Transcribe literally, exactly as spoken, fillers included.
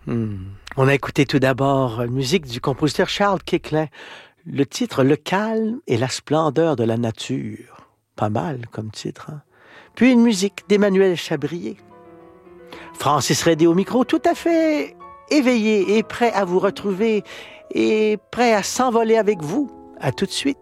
Hmm. On a écouté tout d'abord musique du compositeur Charles Kecklin, le titre Le calme et la splendeur de la nature. Pas mal comme titre, hein? Puis une musique d'Emmanuel Chabrier. Francis Redé au micro, tout à fait éveillé et prêt à vous retrouver et prêt à s'envoler avec vous. À tout de suite.